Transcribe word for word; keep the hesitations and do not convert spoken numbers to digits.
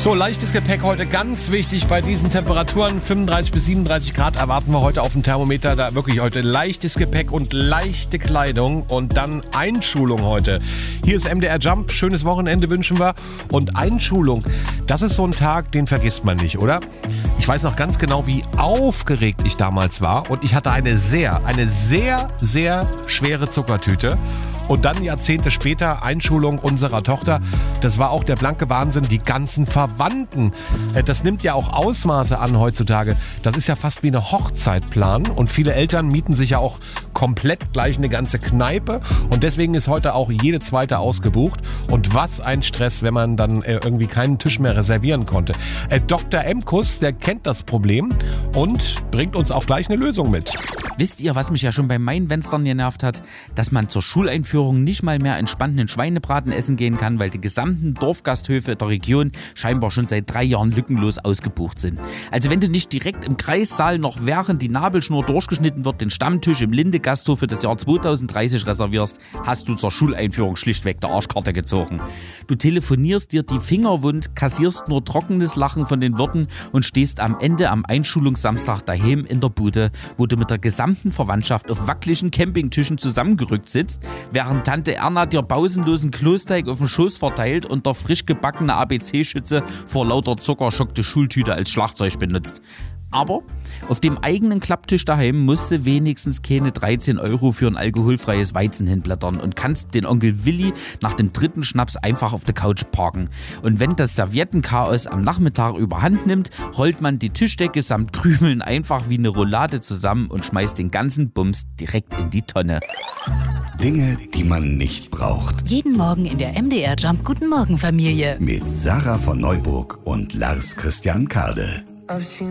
So, leichtes Gepäck heute ganz wichtig bei diesen Temperaturen. fünfunddreißig bis siebenunddreißig Grad erwarten wir heute auf dem Thermometer. Da wirklich heute leichtes Gepäck und leichte Kleidung und dann Einschulung heute. Hier ist M D R Jump. Schönes Wochenende wünschen wir. Und Einschulung, das ist so ein Tag, den vergisst man nicht, oder? Ich weiß noch ganz genau, wie aufgeregt ich damals war. Und ich hatte eine sehr, eine sehr, sehr schwere Zuckertüte. Und dann Jahrzehnte später Einschulung unserer Tochter. Das war auch der blanke Wahnsinn. Die ganzen Verwandten. Das nimmt ja auch Ausmaße an heutzutage. Das ist ja fast wie eine Hochzeit planen. Und viele Eltern mieten sich ja auch komplett gleich eine ganze Kneipe. Und deswegen ist heute auch jede zweite ausgebucht. Und was ein Stress, wenn man dann irgendwie keinen Tisch mehr reservieren konnte. Doktor Emkus, der kennt das Problem und bringt uns auch gleich eine Lösung mit. Wisst ihr, was mich ja schon bei meinen Wenstern genervt hat? Dass man zur Schuleinführung nicht mal mehr entspannten Schweinebraten essen gehen kann, weil die gesamten Dorfgasthöfe der Region scheinbar schon seit drei Jahren lückenlos ausgebucht sind. Also wenn du nicht direkt im Kreissaal noch während die Nabelschnur durchgeschnitten wird, den Stammtisch im Linde-Gasthof für das Jahr zweitausenddreißig reservierst, hast du zur Schuleinführung schlichtweg der Arschkarte gezogen. Du telefonierst dir die Finger wund, kassierst nur trockenes Lachen von den Wirten und stehst am Ende am Einschulungssamstag daheim in der Bude, wo du mit der gesamten Verwandtschaft auf wackeligen Campingtischen zusammengerückt sitzt, während Tante Erna dir pausenlosen Klosteig auf dem Schoß verteilt und der frisch gebackene A B C-Schütze vor lauter zuckerschockte Schultüte als Schlagzeug benutzt. Aber auf dem eigenen Klapptisch daheim musst du wenigstens keine dreizehn Euro für ein alkoholfreies Weizen hinblättern und kannst den Onkel Willi nach dem dritten Schnaps einfach auf der Couch parken. Und wenn das Serviettenchaos am Nachmittag überhand nimmt, rollt man die Tischdecke samt Krümeln einfach wie eine Roulade zusammen und schmeißt den ganzen Bums direkt in die Tonne. Dinge, die man nicht braucht. Jeden Morgen in der M D R Jump Guten Morgen Familie. Mit Sarah von Neuburg und Lars Christian Kade.